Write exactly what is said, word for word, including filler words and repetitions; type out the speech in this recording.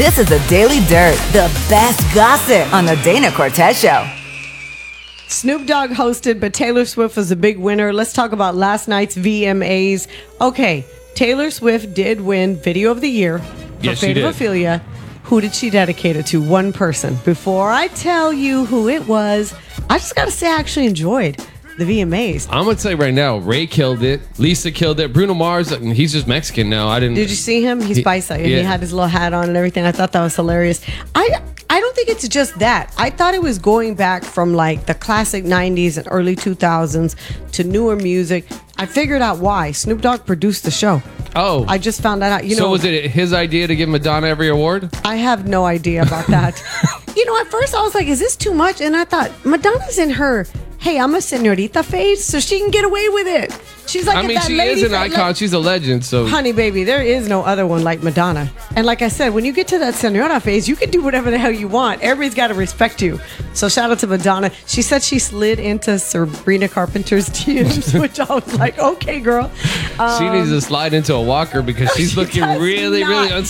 This is the Daily Dirt, the best gossip on the Dana Cortez Show. Snoop Dogg hosted, but Taylor Swift was a big winner. Let's talk about last night's V M As. Okay, Taylor Swift did win Video of the Year for Yes, she Fate of did. Ophelia. Who did she dedicate it to? One person. Before I tell you who it was, I just got to say I actually enjoyed the V M As. I'm gonna say right now, Ray killed it. Lisa killed it. Bruno Mars, he's just Mexican now. I didn't. Did you see him? He's He- paisa, and yeah. he had his little hat on and everything. I thought that was hilarious. I I don't think it's just that. I thought it was going back from like the classic nineties and early two thousands to newer music. I figured out why. Snoop Dogg produced the show. Oh, I just found that out. You so know, was it his idea to give Madonna every award? I have no idea about that. You know, at first I was like, is this too much? And I thought, Madonna's in her, hey, I'm a señorita phase, so she can get away with it. She's like, I at mean, that she lady is an fa- icon. like- She's a legend. So Honey, baby, there is no other one like Madonna. And like I said, when you get to that senora phase, you can do whatever the hell you want. Everybody's got to respect you. So shout out to Madonna. She said she slid into Sabrina Carpenter's D Ms, which I was like, okay, girl. she needs to slide into a walker because she's she looking does really, not. really